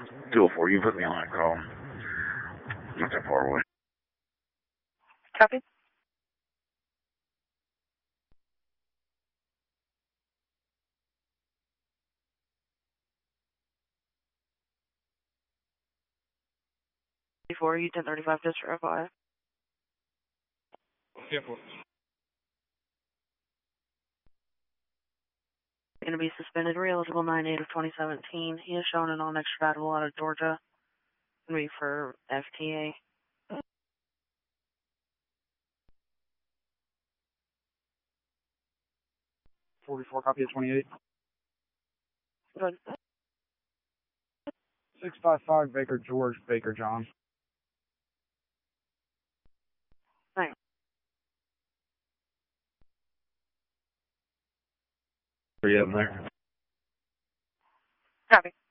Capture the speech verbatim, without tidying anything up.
two oh four, you put me on that call. Not that far away. Copy. Before you ten thirty-five District F I. Airport. Going to be suspended, re-eligible nine eight of twenty seventeen. He is shown in non-extradable out of Georgia. Going to be for F T A. forty-four, copy of twenty-eight. Good. six five five Baker George, Baker John. Thanks. Are you up there? Copy.